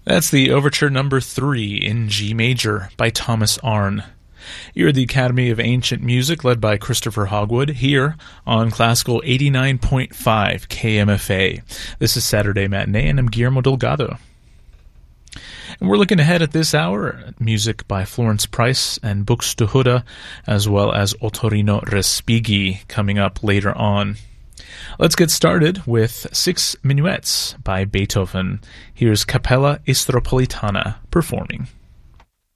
That's the Overture Number 3 in G major by Thomas Arne. You're at the Academy of Ancient Music, led by Christopher Hogwood, here on Classical 89.5 KMFA. This is Saturday Matinee, and I'm Guillermo Delgado. And we're looking ahead at this hour at music by Florence Price and Buxtehude, as well as Ottorino Respighi coming up later on. Let's get started with 6 Minuets by Beethoven. Here's Capella Istropolitana performing.